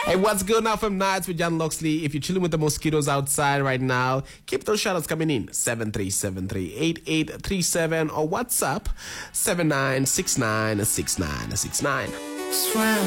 Hey, what's good now from Nights with John Loxley? If you're chilling with the mosquitoes outside right now, keep those shoutouts coming in. 7373-8837 or WhatsApp 79696969.